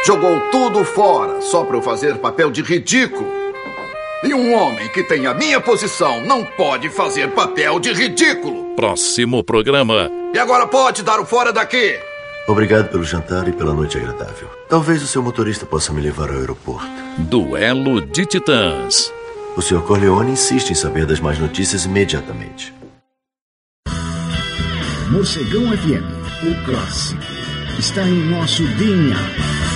Jogou tudo fora só para eu fazer papel de ridículo. E um homem que tem a minha posição não pode fazer papel de ridículo. Próximo programa. E agora pode dar o fora daqui. Obrigado pelo jantar e pela noite agradável. Talvez o seu motorista possa me levar ao aeroporto. Duelo de Titãs. O Sr. Corleone insiste em saber das más notícias imediatamente. Morcegão FM, o clássico, está em nosso DNA.